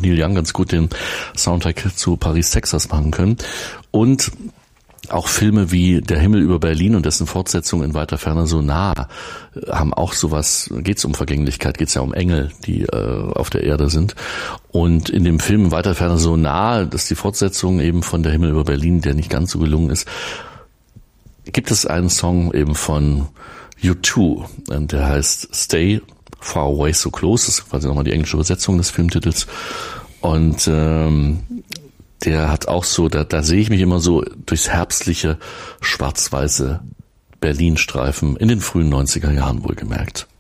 Neil Young ganz gut den Soundtrack zu Paris, Texas machen können. Und auch Filme wie Der Himmel über Berlin und dessen Fortsetzung In weiter Ferne so nah haben auch sowas, geht's um Vergänglichkeit, geht's ja um Engel, die auf der Erde sind. Und in dem Film In weiter Ferne so nah, das ist die Fortsetzung eben von Der Himmel über Berlin, der nicht ganz so gelungen ist, gibt es einen Song eben von U2, der heißt Stay Far Away So Close, das ist quasi nochmal die englische Übersetzung des Filmtitels. Und der hat auch so, da sehe ich mich immer so durchs herbstliche, schwarz-weiße Berlin-Streifen in den frühen 90er Jahren wohlgemerkt.